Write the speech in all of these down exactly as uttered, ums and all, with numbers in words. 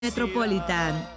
Metropolitan.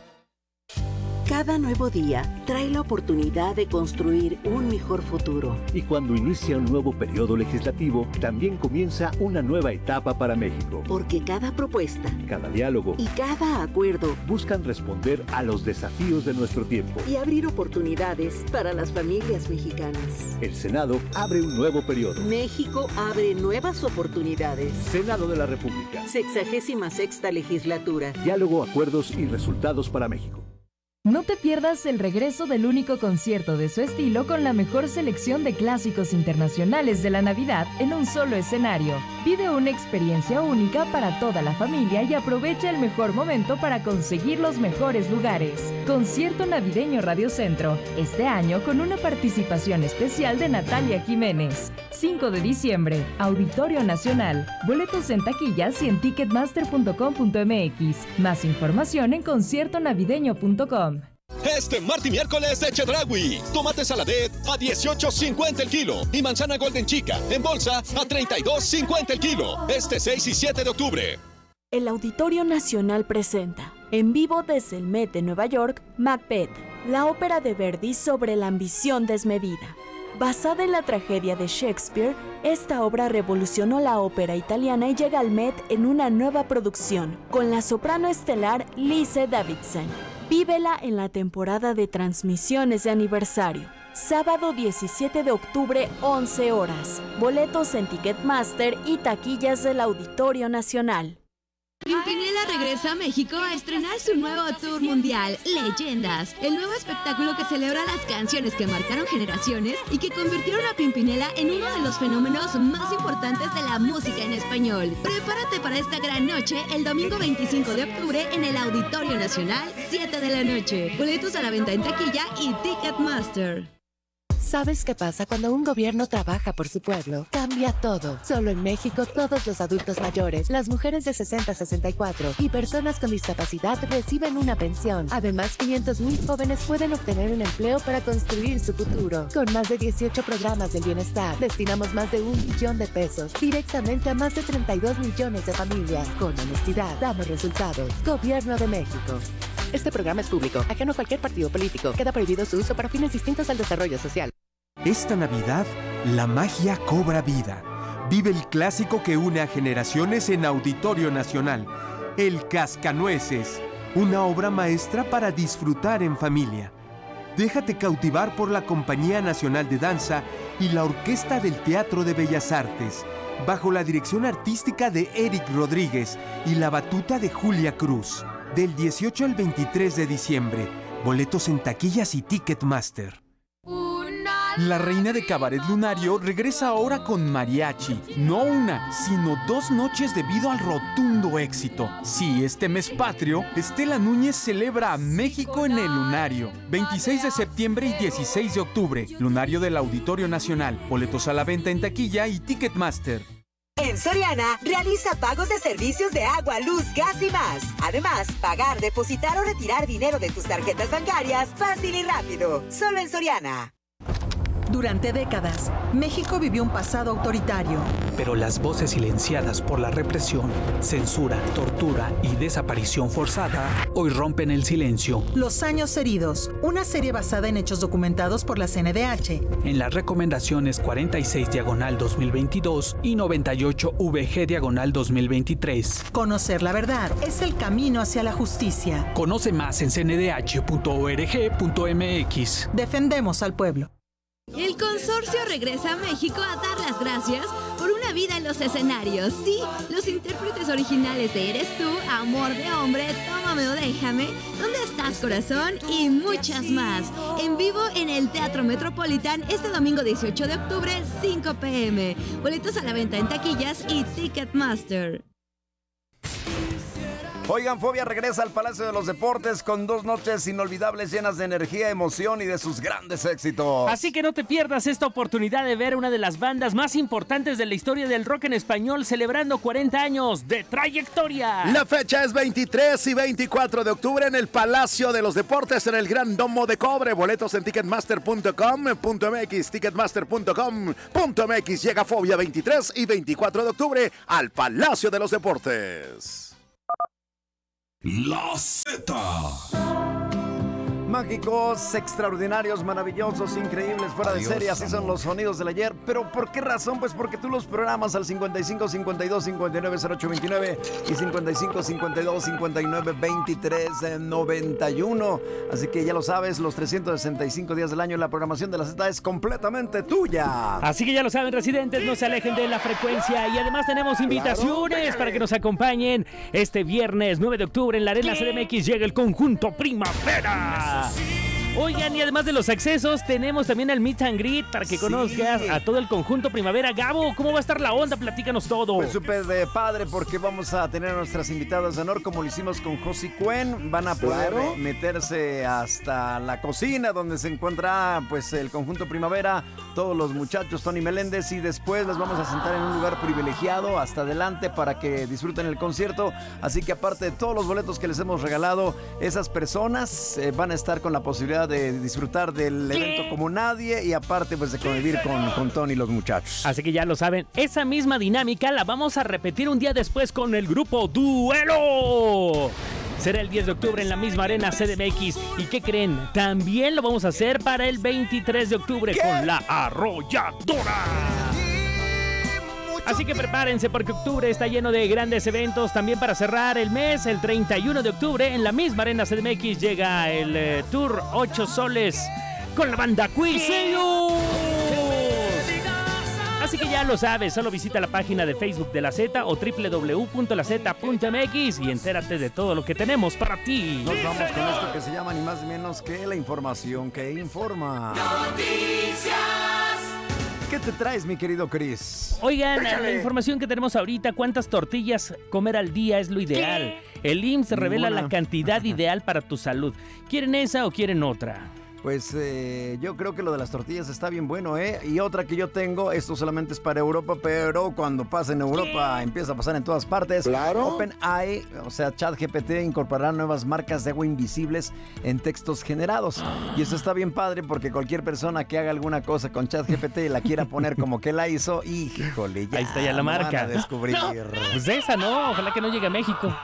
Cada nuevo día trae la oportunidad de construir un mejor futuro. Y cuando inicia un nuevo periodo legislativo, también comienza una nueva etapa para México. Porque cada propuesta, cada diálogo y cada acuerdo buscan responder a los desafíos de nuestro tiempo y abrir oportunidades para las familias mexicanas. El Senado abre un nuevo periodo. México abre nuevas oportunidades. Senado de la República. Sexagésima sexta legislatura. Diálogo, acuerdos y resultados para México. No te pierdas el regreso del único concierto de su estilo con la mejor selección de clásicos internacionales de la Navidad en un solo escenario. Vive una experiencia única para toda la familia y aprovecha el mejor momento para conseguir los mejores lugares. Concierto Navideño Radio Centro, este año con una participación especial de Natalia Jiménez. cinco de diciembre, Auditorio Nacional. Boletos en taquillas y en ticketmaster punto com punto m x. Más información en concierto navideño punto com. Este martes y miércoles de Chedraui. Tomate saladet a dieciocho cincuenta el kilo y manzana golden chica en bolsa a treinta y dos cincuenta el kilo. Este seis y siete de octubre. El Auditorio Nacional presenta, en vivo desde el Met de Nueva York, Macbeth, la ópera de Verdi sobre la ambición desmedida. Basada en la tragedia de Shakespeare, esta obra revolucionó la ópera italiana y llega al Met en una nueva producción, con la soprano estelar Lise Davidson. Vívela en la temporada de transmisiones de aniversario. Sábado diecisiete de octubre, once horas. Boletos en Ticketmaster y taquillas del Auditorio Nacional. Pimpinela regresa a México a estrenar su nuevo tour mundial, Leyendas, el nuevo espectáculo que celebra las canciones que marcaron generaciones y que convirtieron a Pimpinela en uno de los fenómenos más importantes de la música en español. Prepárate para esta gran noche el domingo veinticinco de octubre en el Auditorio Nacional, siete de la noche. Boletos a la venta en taquilla y Ticketmaster. ¿Sabes qué pasa cuando un gobierno trabaja por su pueblo? Cambia todo. Solo en México, todos los adultos mayores, las mujeres de sesenta a sesenta y cuatro y personas con discapacidad reciben una pensión. Además, quinientos mil jóvenes pueden obtener un empleo para construir su futuro. Con más de dieciocho programas del bienestar, destinamos más de un billón de pesos directamente a más de treinta y dos millones de familias. Con honestidad, damos resultados. Gobierno de México. Este programa es público, ajeno a cualquier partido político. Queda prohibido su uso para fines distintos al desarrollo social. Esta Navidad, la magia cobra vida. Vive el clásico que une a generaciones en Auditorio Nacional, El Cascanueces, una obra maestra para disfrutar en familia. Déjate cautivar por la Compañía Nacional de Danza y la Orquesta del Teatro de Bellas Artes, bajo la dirección artística de Eric Rodríguez y la batuta de Julia Cruz. Del dieciocho al veintitrés de diciembre, boletos en taquillas y Ticketmaster. La reina de Cabaret Lunario regresa ahora con mariachi. No una, sino dos noches debido al rotundo éxito. Sí, este mes patrio, Estela Núñez celebra a México en el Lunario. veintiséis de septiembre y dieciséis de octubre. Lunario del Auditorio Nacional. Boletos a la venta en taquilla y Ticketmaster. En Soriana, realiza pagos de servicios de agua, luz, gas y más. Además, pagar, depositar o retirar dinero de tus tarjetas bancarias fácil y rápido. Solo en Soriana. Durante décadas, México vivió un pasado autoritario. Pero las voces silenciadas por la represión, censura, tortura y desaparición forzada hoy rompen el silencio. Los años heridos, una serie basada en hechos documentados por la C N D H. En las recomendaciones cuarenta y seis diagonal dos mil veintidós y noventa y ocho V G diagonal dos mil veintitrés. Conocer la verdad es el camino hacia la justicia. Conoce más en c n d h punto org punto m x. Defendemos al pueblo. El consorcio regresa a México a dar las gracias por una vida en los escenarios. Sí, los intérpretes originales de Eres tú, Amor de hombre, Tómame o déjame, ¿Dónde estás corazón? Y muchas más. En vivo en el Teatro Metropolitan este domingo dieciocho de octubre, cinco p m. Boletos a la venta en taquillas y Ticketmaster. Oigan, Fobia regresa al Palacio de los Deportes con dos noches inolvidables llenas de energía, emoción y de sus grandes éxitos. Así que no te pierdas esta oportunidad de ver una de las bandas más importantes de la historia del rock en español celebrando cuarenta años de trayectoria. La fecha es veintitrés y veinticuatro de octubre en el Palacio de los Deportes en el Gran Domo de Cobre. Boletos en ticketmaster punto com punto m x, ticketmaster punto com punto m x. Llega Fobia veintitrés y veinticuatro de octubre al Palacio de los Deportes. La Z. Mágicos, extraordinarios, maravillosos, increíbles, fuera Adiós, de serie, así son amor. los sonidos del ayer. ¿Pero por qué razón? Pues porque tú los programas al cincuenta y cinco, cincuenta y dos, cincuenta y nueve, cero ocho veintinueve y cincuenta y cinco, cincuenta y dos, cincuenta y nueve, veintitrés, noventa y uno. Así que ya lo sabes, los trescientos sesenta y cinco días del año la programación de la Z es completamente tuya. Así que ya lo saben, residentes, no se alejen de la frecuencia. Y además tenemos invitaciones Claro. para que nos acompañen este viernes nueve de octubre en la Arena C D M X. Llega el conjunto Primavera. Oigan, y además de los accesos, tenemos también el Meet and Greet para que Sí. conozcas a todo el conjunto Primavera. Gabo, ¿cómo va a estar la onda? Platícanos todo. Pues súper de padre porque vamos a tener a nuestras invitadas de honor como lo hicimos con Josie Cuen. Van a poder Claro. eh, meterse hasta la cocina donde se encuentra pues el conjunto Primavera, todos los muchachos, Tony Meléndez, y después los vamos a sentar en un lugar privilegiado hasta adelante para que disfruten el concierto. Así que aparte de todos los boletos que les hemos regalado, esas personas eh, van a estar con la posibilidad de disfrutar del evento como nadie y aparte pues de convivir con, con Tony y los muchachos. Así que ya lo saben, esa misma dinámica la vamos a repetir un día después con el grupo Duelo. Será el diez de octubre en la misma Arena C D M X. ¿Y qué creen? También lo vamos a hacer para el veintitrés de octubre con La Arrolladora. Así que prepárense porque octubre está lleno de grandes eventos. También para cerrar el mes, el treinta y uno de octubre, en la misma Arena C D M X llega el eh, Tour ocho Soles con la banda Cuisillos. Así que ya lo sabes, solo visita la página de Facebook de la Z o doble u doble u doble u punto la zeta punto m x y entérate de todo lo que tenemos para ti. Nos vamos con esto que se llama ni más ni menos que la información que informa. ¿Qué te traes, mi querido Chris? Oigan, la información que tenemos ahorita, ¿cuántas tortillas comer al día es lo ideal? El I M S S revela Ninguna. la cantidad ideal para tu salud. ¿Quieren esa o quieren otra? Pues eh, yo creo que lo de las tortillas está bien bueno, ¿eh? Y otra que yo tengo, esto solamente es para Europa, pero cuando pasa en Europa empieza a pasar en todas partes. Claro. OpenAI, o sea, ChatGPT, incorporará nuevas marcas de agua invisibles en textos generados. Y eso está bien padre porque cualquier persona que haga alguna cosa con ChatGPT y la quiera poner como que la hizo, híjole, ya. Ahí está ya la me van marca. a descubrir. Pues esa no, ojalá que no llegue a México.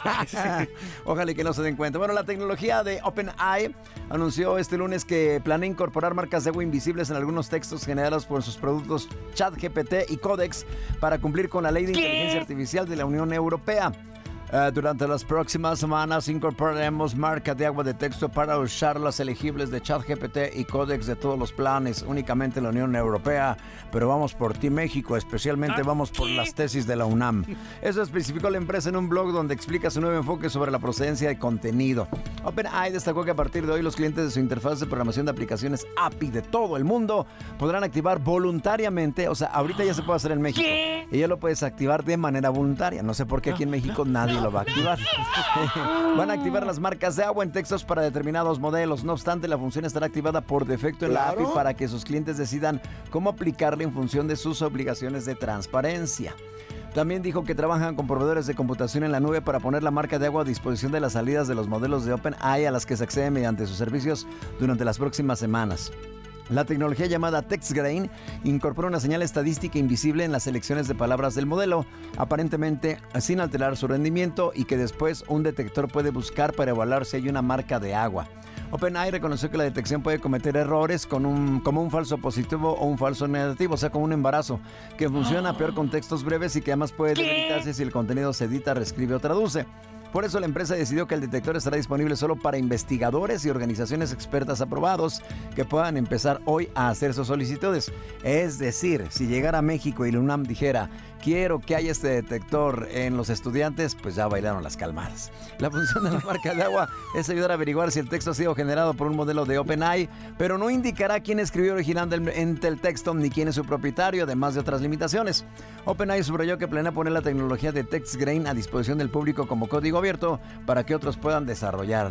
Ojalá que no se den cuenta. Bueno, la tecnología de OpenAI anunció este lunes que planea incorporar marcas de agua invisibles en algunos textos generados por sus productos ChatGPT y Codex para cumplir con la ley de inteligencia artificial de la Unión Europea. Uh, durante las próximas semanas incorporaremos marca de agua de texto para usar las elegibles de ChatGPT y Codex de todos los planes, únicamente en la Unión Europea. Pero vamos por ti, México, especialmente vamos por las tesis de la UNAM. Eso especificó la empresa en un blog donde explica su nuevo enfoque sobre la procedencia de contenido. OpenAI destacó que a partir de hoy los clientes de su interfaz de programación de aplicaciones A P I de todo el mundo podrán activar voluntariamente, o sea, ahorita ya se puede hacer en México, y ya lo puedes activar de manera voluntaria. No sé por qué aquí en México nadie lo va a activar. Van a activar las marcas de agua en textos para determinados modelos. No obstante, la función estará activada por defecto en la A P I para que sus clientes decidan cómo aplicarla en función de sus obligaciones de transparencia. También dijo que trabajan con proveedores de computación en la nube para poner la marca de agua a disposición de las salidas de los modelos de OpenAI a las que se accede mediante sus servicios durante las próximas semanas. La tecnología llamada TextGrain incorpora una señal estadística invisible en las selecciones de palabras del modelo, aparentemente sin alterar su rendimiento, y que después un detector puede buscar para evaluar si hay una marca de agua. OpenAI reconoció que la detección puede cometer errores con un, como un falso positivo o un falso negativo, o sea, como un embarazo, que funciona peor con textos breves y que además puede debilitarse si el contenido se edita, reescribe o traduce. Por eso la empresa decidió que el detector estará disponible solo para investigadores y organizaciones expertas aprobados que puedan empezar hoy a hacer sus solicitudes. Es decir, si llegara a México y la UNAM dijera, quiero que haya este detector en los estudiantes, pues ya bailaron las calmadas. La función de la marca de agua es ayudar a averiguar si el texto ha sido generado por un modelo de OpenAI, pero no indicará quién escribió originalmente el texto ni quién es su propietario, además de otras limitaciones. OpenAI subrayó que planea poner la tecnología de TextGrain a disposición del público como código abierto para que otros puedan desarrollarla.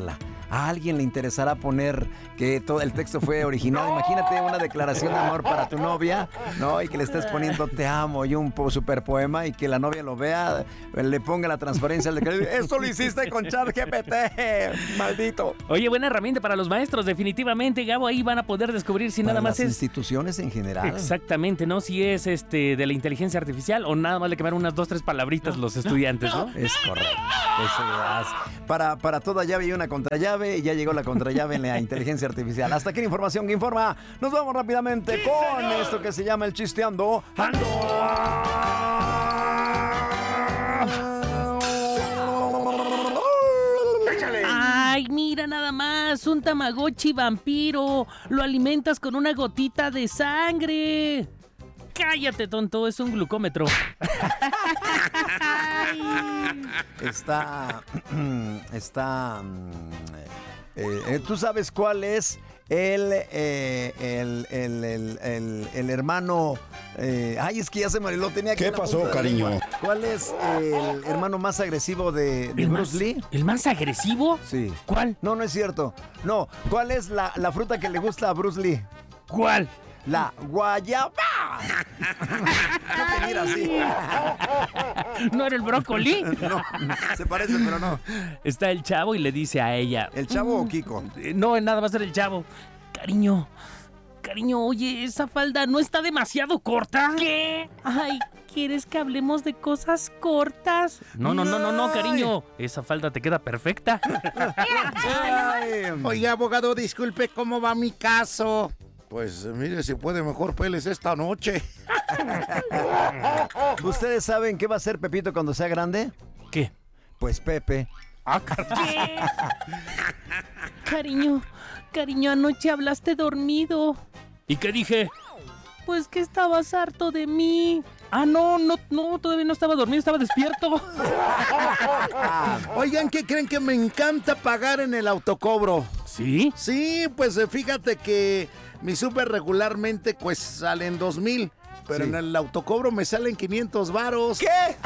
a alguien le interesará poner que todo el texto fue original. Imagínate una declaración de amor para tu novia, ¿no? Y que le estés poniendo te amo y un po- super poema y que la novia lo vea, le ponga la transparencia de que esto lo hiciste con ChatGPT, maldito. Oye, buena herramienta para los maestros, definitivamente, Gabo, ahí van a poder descubrir si Para nada más las es... instituciones en general. Exactamente, ¿no? Si es este de la inteligencia artificial o nada más le quedaron unas dos, tres palabritas los estudiantes, ¿no? Es correcto. Eso es. Para, para toda llave y una contrallave, y ya llegó la contrallave en la inteligencia artificial. Hasta aquí la información que informa. Nos vamos rápidamente sí, con señor. Esto que se llama el chisteando. Ay, mira nada más, un Tamagotchi vampiro. Lo alimentas con una gotita de sangre. Cállate, tonto, es un glucómetro. Está, está, eh, eh, ¿tú sabes cuál es el, eh, el, el, el, el, el hermano? Eh, ay, es que ya se me lo tenía aquí. ¿Qué pasó, cariño? ¿Cuál es el hermano más agresivo de, de Bruce más, Lee? ¿El más agresivo? Sí. ¿Cuál? No, no es cierto. No, ¿cuál es la, la fruta que le gusta a Bruce Lee? ¿Cuál? La guayaba. No te mira así. ¿No era el brócoli? No, se parece, pero no. Está el chavo y le dice a ella. ¿El chavo o Kiko? No, nada va a ser el chavo. Cariño, cariño, oye, esa falda no está demasiado corta. ¿Qué? Ay, ¿quieres que hablemos de cosas cortas? No, no, no, no, no, cariño. Esa falda te queda perfecta. Oiga, abogado, disculpe, ¿cómo va mi caso? Pues mire, si puede mejor peles esta noche. ¿Ustedes saben qué va a hacer Pepito cuando sea grande? ¿Qué? Pues Pepe. Ah, ¿qué? Cariño, cariño, anoche hablaste dormido. ¿Y qué dije? Pues que estabas harto de mí. Ah, no, no, no, todavía no estaba dormido, estaba despierto. Oigan, ¿qué creen que me encanta pagar en el autocobro? ¿Sí? Sí, pues fíjate que mi súper regularmente pues salen dos mil, pero sí, en el autocobro me salen quinientos varos. ¿Qué?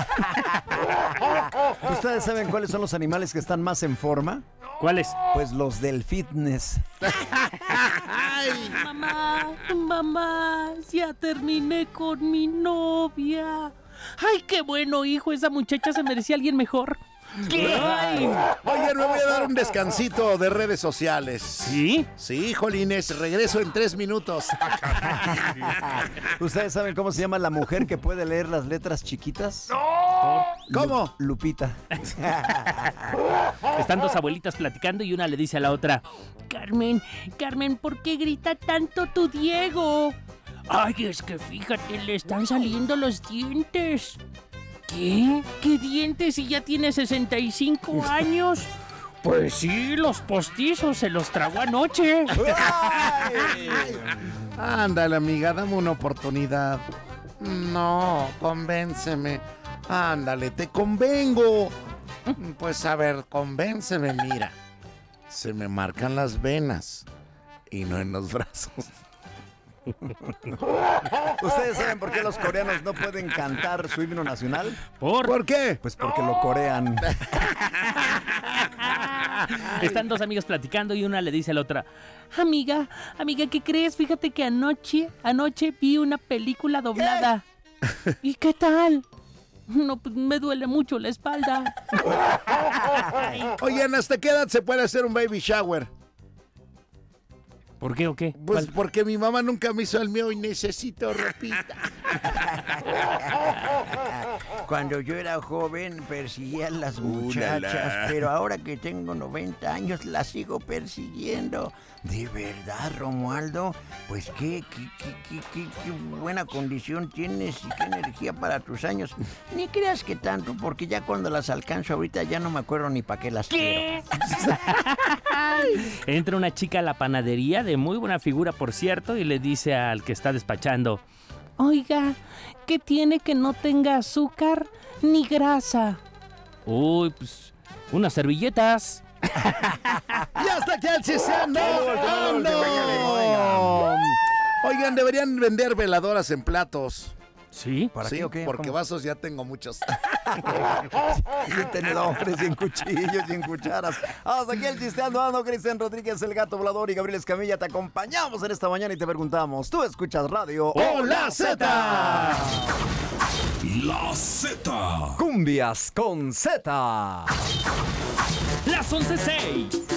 ¿Ustedes saben cuáles son los animales que están más en forma? ¿Cuáles? Pues los del fitness. Ay, mamá, mamá, ya terminé con mi novia. Ay, qué bueno, hijo, esa muchacha se merecía a alguien mejor. Ay. Oye, me voy a dar un descansito de redes sociales. ¿Sí? Sí, jolines, regreso en tres minutos. ¿Ustedes saben cómo se llama la mujer que puede leer las letras chiquitas? ¡No! ¿Cómo? Lu- Lupita. Están dos abuelitas platicando y una le dice a la otra: Carmen, Carmen, ¿por qué grita tanto tu Diego? Ay, es que fíjate, le están saliendo los dientes. ¿Qué? ¿Qué dientes si ya tiene sesenta y cinco años? Pues sí, los postizos se los tragó anoche. Ándale, amiga, dame una oportunidad. No, convénceme. Ándale, te convengo. Pues a ver, convénceme, mira. Se me marcan las venas y no en los brazos. ¿Ustedes saben por qué los coreanos no pueden cantar su himno nacional? ¿Por? ¿Por qué? Pues porque lo corean. Están dos amigas platicando y una le dice a la otra: Amiga, amiga, ¿qué crees? Fíjate que anoche, anoche vi una película doblada. ¿Eh? ¿Y qué tal? No, pues me duele mucho la espalda. Oigan, ¿hasta qué edad se puede hacer un baby shower? ¿Por qué o qué? Pues ¿Cuál? porque mi mamá nunca me hizo el mío y necesito ropita. Cuando yo era joven perseguía a las muchachas, pero ahora que tengo noventa años las sigo persiguiendo. ¿De verdad, Romualdo? Pues qué, qué, qué, qué, qué, qué buena condición tienes y qué energía para tus años. Ni creas que tanto, porque ya cuando las alcanzo ahorita ya no me acuerdo ni para qué las quiero. Entra una chica a la panadería, de muy buena figura, por cierto, y le dice al que está despachando: Oiga, ¿qué tiene que no tenga azúcar ni grasa? Uy, pues, unas servilletas. ¡Ya está aquí el chisteando! ¡Ando! Oigan, deberían vender veladoras en platos. ¿Sí? ¿Para sí, qué o qué? porque ¿Cómo? vasos ya tengo muchos. Y tenedores, y en cuchillos, y en cucharas. Hasta aquí el chisteando ando, Cristian Rodríguez, el gato volador y Gabriel Escamilla. Te acompañamos en esta mañana y te preguntamos, ¿tú escuchas radio ¡O la Z! La Z. Cumbias con Z. Las once seis.